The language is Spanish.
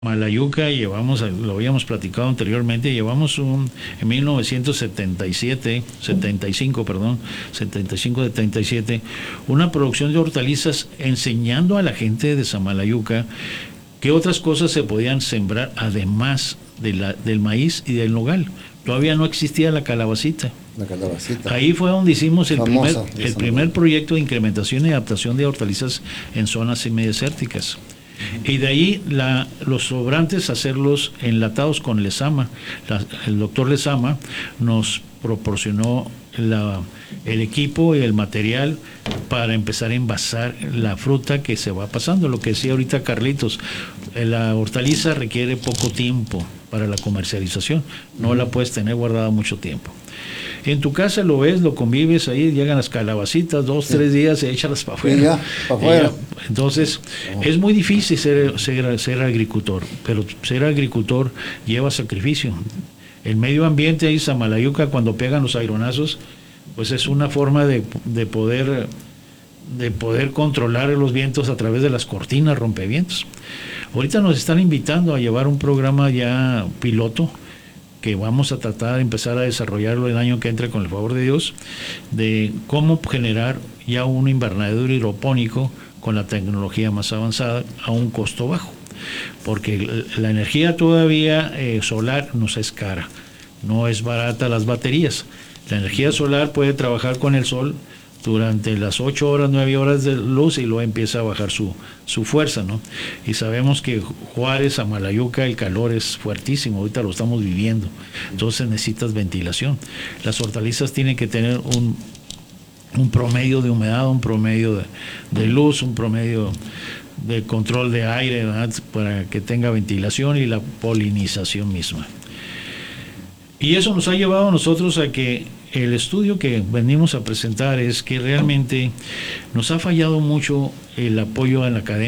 Malayuca lo habíamos platicado anteriormente, en 1977, 75, perdón, 75-77, una producción de hortalizas enseñando a la gente de Samalayuca qué otras cosas se podían sembrar además del maíz y del nogal. Todavía no existía la calabacita. La calabacita. Ahí fue donde hicimos el Famosa, primer proyecto de incrementación y adaptación de hortalizas en zonas semidesérticas. Y de ahí los sobrantes hacerlos enlatados con Lezama. El doctor Lezama nos proporcionó el equipo y el material para empezar a envasar la fruta que se va pasando. Lo que decía ahorita Carlitos, la hortaliza requiere poco tiempo para la comercialización, no la puedes tener guardada mucho tiempo. En tu casa lo ves, lo convives ahí, llegan las calabacitas, 2-3 días, échalas para afuera. Ya, para afuera. Entonces, es muy difícil ser agricultor, pero ser agricultor lleva sacrificio. El medio ambiente ahí, Samalayuca, cuando pegan los aironazos, pues es una forma de poder controlar los vientos a través de las cortinas rompevientos. Ahorita nos están invitando a llevar un programa ya piloto, que vamos a tratar de empezar a desarrollarlo el año que entre con el favor de Dios, de cómo generar ya un invernadero hidropónico con la tecnología más avanzada a un costo bajo, porque la energía todavía solar nos es cara, no es barata las baterías. La energía solar puede trabajar con el sol durante las 8 horas, 9 horas de luz y luego empieza a bajar su fuerza, ¿no? Y sabemos que Juárez, Samalayuca, el calor es fuertísimo, ahorita lo estamos viviendo, entonces necesitas ventilación. Las hortalizas tienen que tener un promedio de humedad, un promedio de luz, un promedio de control de aire, ¿verdad? Para que tenga ventilación y la polinización misma. Y eso nos ha llevado a nosotros a que el estudio que venimos a presentar es que realmente nos ha fallado mucho el apoyo en la academia.